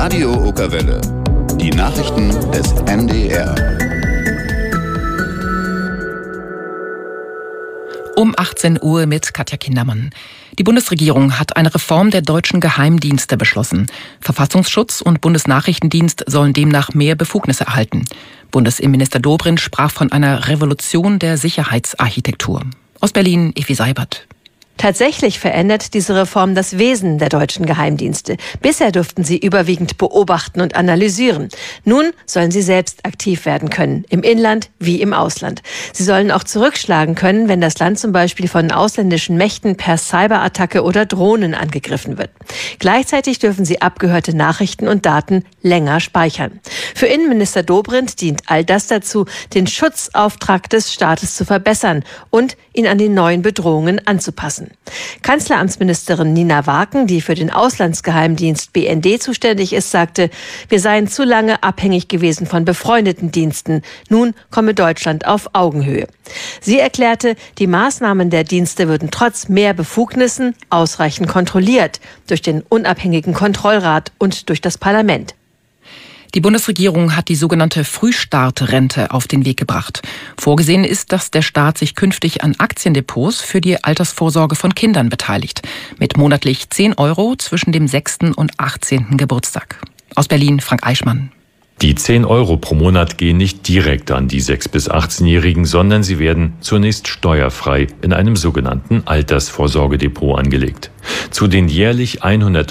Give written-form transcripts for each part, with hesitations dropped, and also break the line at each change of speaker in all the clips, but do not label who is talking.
Radio Okerwelle. Die Nachrichten des NDR.
Um 18 Uhr mit Katja Kindermann. Die Bundesregierung hat eine Reform der deutschen Geheimdienste beschlossen. Verfassungsschutz und Bundesnachrichtendienst sollen demnach mehr Befugnisse erhalten. Bundesinnenminister Dobrindt sprach von einer Revolution der Sicherheitsarchitektur. Aus Berlin, Evi Seibert.
Tatsächlich verändert diese Reform das Wesen der deutschen Geheimdienste. Bisher durften sie überwiegend beobachten und analysieren. Nun sollen sie selbst aktiv werden können, im Inland wie im Ausland. Sie sollen auch zurückschlagen können, wenn das Land zum Beispiel von ausländischen Mächten per Cyberattacke oder Drohnen angegriffen wird. Gleichzeitig dürfen sie abgehörte Nachrichten und Daten länger speichern. Für Innenminister Dobrindt dient all das dazu, den Schutzauftrag des Staates zu verbessern und ihn an die neuen Bedrohungen anzupassen. Kanzleramtsministerin Nina Waken, die für den Auslandsgeheimdienst BND zuständig ist, sagte, wir seien zu lange abhängig gewesen von befreundeten Diensten. Nun komme Deutschland auf Augenhöhe. Sie erklärte, die Maßnahmen der Dienste würden trotz mehr Befugnissen ausreichend kontrolliert durch den unabhängigen Kontrollrat und durch das Parlament.
Die Bundesregierung hat die sogenannte Frühstartrente auf den Weg gebracht. Vorgesehen ist, dass der Staat sich künftig an Aktiendepots für die Altersvorsorge von Kindern beteiligt. Mit monatlich 10 € zwischen dem 6. und 18. Geburtstag. Aus Berlin, Frank Eichmann.
Die 10 € pro Monat gehen nicht direkt an die 6- bis 18-Jährigen, sondern sie werden zunächst steuerfrei in einem sogenannten Altersvorsorgedepot angelegt. Zu den jährlich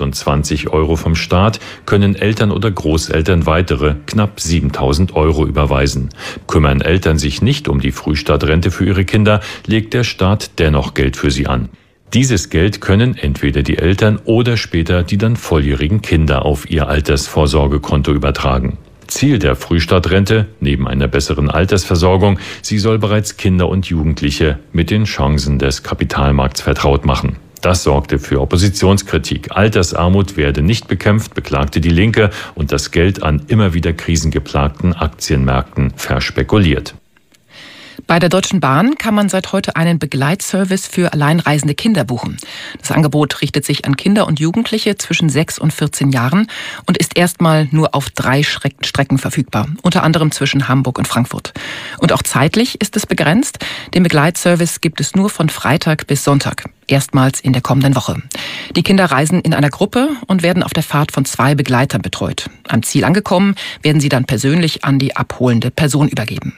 120 € vom Staat können Eltern oder Großeltern weitere knapp 7.000 € überweisen. Kümmern Eltern sich nicht um die Frühstartrente für ihre Kinder, legt der Staat dennoch Geld für sie an. Dieses Geld können entweder die Eltern oder später die dann volljährigen Kinder auf ihr Altersvorsorgekonto übertragen. Ziel der Frühstartrente, neben einer besseren Altersversorgung, sie soll bereits Kinder und Jugendliche mit den Chancen des Kapitalmarkts vertraut machen. Das sorgte für Oppositionskritik. Altersarmut werde nicht bekämpft, beklagte die Linke, und das Geld an immer wieder krisengeplagten Aktienmärkten verspekuliert.
Bei der Deutschen Bahn kann man seit heute einen Begleitservice für alleinreisende Kinder buchen. Das Angebot richtet sich an Kinder und Jugendliche zwischen 6 und 14 Jahren und ist erstmal nur auf 3 Strecken verfügbar, unter anderem zwischen Hamburg und Frankfurt. Und auch zeitlich ist es begrenzt. Den Begleitservice gibt es nur von Freitag bis Sonntag, erstmals in der kommenden Woche. Die Kinder reisen in einer Gruppe und werden auf der Fahrt von 2 Begleitern betreut. Am Ziel angekommen, werden sie dann persönlich an die abholende Person übergeben.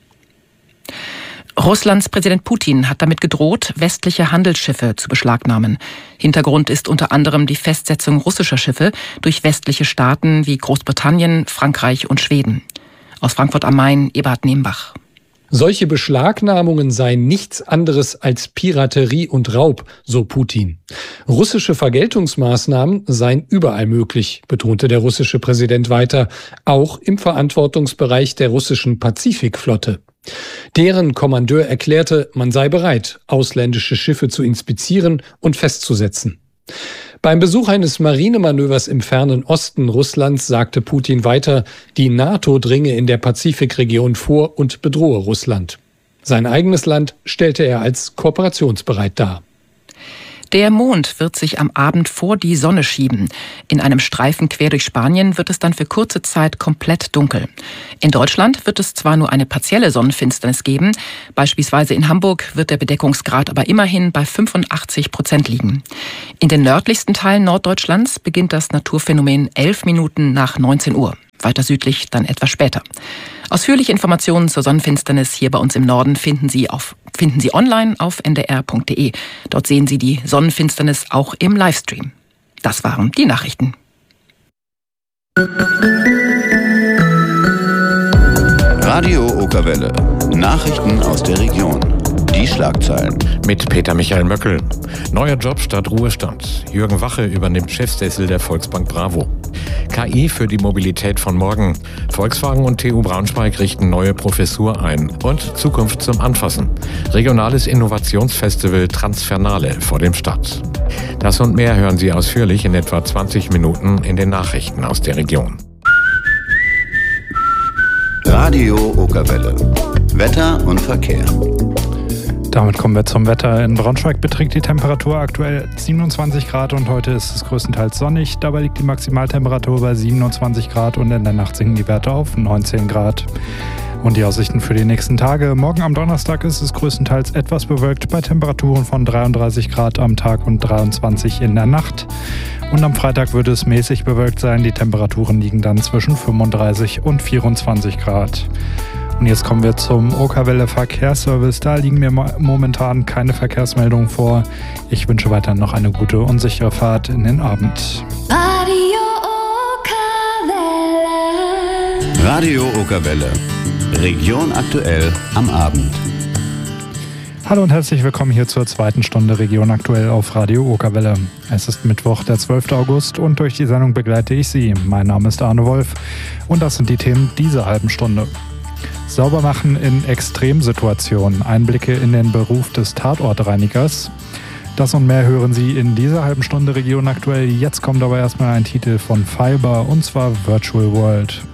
Russlands Präsident Putin hat damit gedroht, westliche Handelsschiffe zu beschlagnahmen. Hintergrund ist unter anderem die Festsetzung russischer Schiffe durch westliche Staaten wie Großbritannien, Frankreich und Schweden. Aus Frankfurt am Main, Eberhard Nembach.
Solche Beschlagnahmungen seien nichts anderes als Piraterie und Raub, so Putin. Russische Vergeltungsmaßnahmen seien überall möglich, betonte der russische Präsident weiter, auch im Verantwortungsbereich der russischen Pazifikflotte. Deren Kommandeur erklärte, man sei bereit, ausländische Schiffe zu inspizieren und festzusetzen. Beim Besuch eines Marinemanövers im fernen Osten Russlands sagte Putin weiter, die NATO dringe in der Pazifikregion vor und bedrohe Russland. Sein eigenes Land stellte er als kooperationsbereit dar.
Der Mond wird sich am Abend vor die Sonne schieben. In einem Streifen quer durch Spanien wird es dann für kurze Zeit komplett dunkel. In Deutschland wird es zwar nur eine partielle Sonnenfinsternis geben, beispielsweise in Hamburg wird der Bedeckungsgrad aber immerhin bei 85% liegen. In den nördlichsten Teilen Norddeutschlands beginnt das Naturphänomen 11 Minuten nach 19 Uhr. Weiter südlich dann etwas später. Ausführliche Informationen zur Sonnenfinsternis hier bei uns im Norden finden Sie online auf ndr.de. Dort sehen Sie die Sonnenfinsternis auch im Livestream. Das waren die Nachrichten.
Radio Okerwelle. Nachrichten aus der Region. Die Schlagzeilen.
Mit Peter Michael Möckel. Neuer Job statt Ruhestand. Jürgen Wache übernimmt Chefsessel der Volksbank Bravo. KI für die Mobilität von morgen. Volkswagen und TU Braunschweig richten neue Professur ein. Und Zukunft zum Anfassen. Regionales Innovationsfestival Transfernale vor dem Start. Das und mehr hören Sie ausführlich in etwa 20 Minuten in den Nachrichten aus der Region.
Radio Okerwelle. Wetter und Verkehr.
Damit kommen wir zum Wetter. In Braunschweig beträgt die Temperatur aktuell 27 Grad und heute ist es größtenteils sonnig. Dabei liegt die Maximaltemperatur bei 27 Grad und in der Nacht sinken die Werte auf 19 Grad. Und die Aussichten für die nächsten Tage. Morgen am Donnerstag ist es größtenteils etwas bewölkt bei Temperaturen von 33 Grad am Tag und 23 in der Nacht. Und am Freitag wird es mäßig bewölkt sein. Die Temperaturen liegen dann zwischen 35 und 24 Grad. Und jetzt kommen wir zum Okerwelle Verkehrsservice. Da liegen mir momentan keine Verkehrsmeldungen vor. Ich wünsche weiterhin noch eine gute und sichere Fahrt in den Abend.
Radio Okerwelle. Region aktuell am Abend.
Hallo und herzlich willkommen hier zur zweiten Stunde Region aktuell auf Radio Okerwelle. Es ist Mittwoch, der 12. August und durch die Sendung begleite ich Sie. Mein Name ist Arne Wolf und das sind die Themen dieser halben Stunde. Saubermachen in Extremsituationen, Einblicke in den Beruf des Tatortreinigers. Das und mehr hören Sie in dieser halben Stunde Region aktuell. Jetzt kommt aber erstmal ein Titel von Fiber und zwar Virtual World.